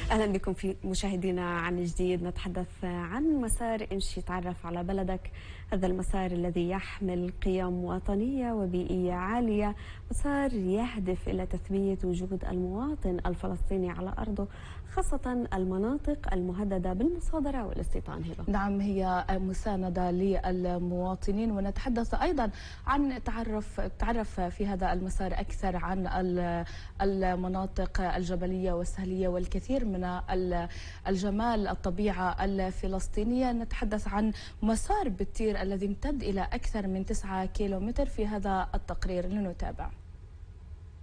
أهلا بكم في مشاهدينا عن جديد. نتحدث عن مسار امشي تعرف على بلدك. هذا المسار الذي يحمل قيم وطنية وبيئية عالية، مسار يهدف إلى تثبيت وجود المواطن الفلسطيني على أرضه، خاصة المناطق المهددة بالمصادرة والاستيطان. هبة. نعم، هي مساندة للمواطنين، ونتحدث أيضا عن تعرف في هذا المسار أكثر عن المناطق الجبلية والسهلية والكثير من الجمال الطبيعة الفلسطينية. نتحدث عن مسار بتير الذي امتد إلى أكثر من 9 كيلومتر في هذا التقرير، لنتابع.